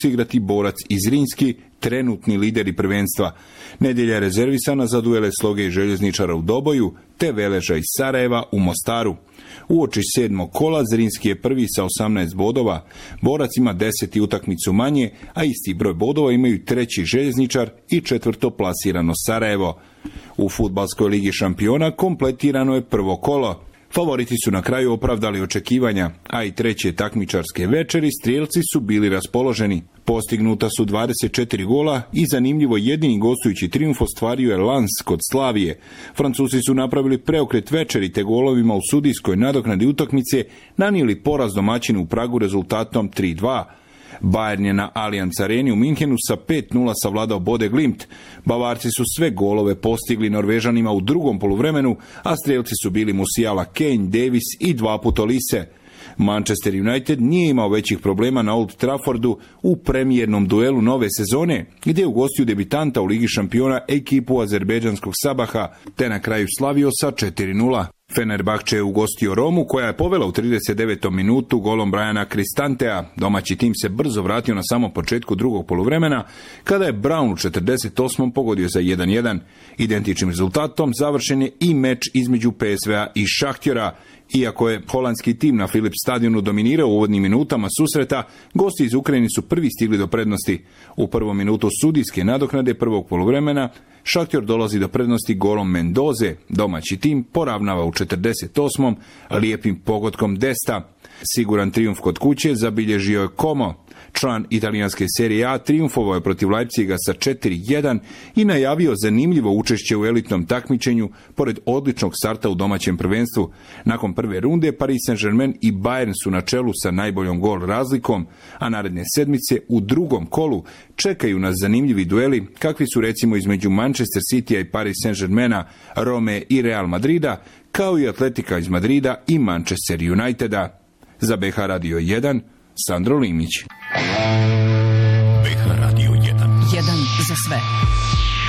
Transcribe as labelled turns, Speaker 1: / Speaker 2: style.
Speaker 1: igrati Borac i Zrinski, trenutni lideri prvenstva. Nedjelja je rezervisana za duele Sloge i Željezničara u Doboju, te Veleža iz Sarajeva u Mostaru. Uoči 7. kola Zrinski je prvi sa 18 bodova, Borac ima 10 utakmicu manje, a isti broj bodova imaju treći Željezničar i četvrto plasirano Sarajevo. U Fudbalskoj ligi šampiona kompletirano je prvo kolo. Favoriti su na kraju opravdali očekivanja, a i treće takmičarske večeri strijelci su bili raspoloženi. Postignuta su 24 gola i zanimljivo jedini gostujući trijumf ostvario je Lens kod Slavije. Francuzi su napravili preokret večeri te golovima u sudijskoj nadoknadi utakmice nanijeli poraz domaćinu u Pragu rezultatom 3:2. Bayern je na Allianz Areni u Minhenu sa 5:0 savladao Bode Glimt. Bavarci su sve golove postigli Norvežanima u drugom poluvremenu, a strijelci su bili Musiala, Kane, Davis i 2 puta Olise. Manchester United nije imao većih problema na Old Traffordu u premijernom duelu nove sezone, gdje je ugostio debitanta u Ligi šampiona ekipu azerbejdžanskog Sabaha, te na kraju slavio sa 4:0. Fenerbahče je ugostio Romu, koja je povela u 39. minutu golom Briana Kristantea. Domaći tim se brzo vratio na samom početku drugog poluvremena, kada je Brown u 48. pogodio za 1:1. Identičnim rezultatom završen je i meč između PSV-a i Šahtjora. Iako je holandski tim na Philips stadionu dominirao u uvodnim minutama susreta, gosti iz Ukrajine su prvi stigli do prednosti. U prvom minutu sudijske nadoknade prvog poluvremena Šahtjor dolazi do prednosti golom Mendoze. Domaći tim poravnava u 48. lijepim pogodkom Desta. Siguran trijumf kod kuće zabilježio je Como. Član italijanske serije A trijumfovao je protiv Leipziga sa 4:1 i najavio zanimljivo učešće u elitnom takmičenju pored odličnog starta u domaćem prvenstvu. Nakon prve runde Paris Saint-Germain i Bayern su na čelu sa najboljom gol razlikom, a naredne sedmice u drugom kolu čekaju nas zanimljivi dueli kakvi su recimo između Manchester Citya i Paris Saint-Germaina, Rome i Real Madrida, kao i Atletika iz Madrida i Manchester Uniteda. Za BH Radio 1, Sandro Limić.
Speaker 2: BH Radio 1.
Speaker 3: Jedan za sve.